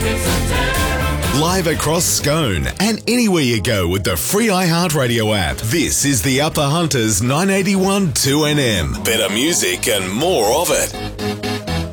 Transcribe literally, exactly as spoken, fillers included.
Live across Scone and anywhere you go with the free iHeartRadio app. This is the Upper Hunters nine eighty-one two N M. Better music and more of it.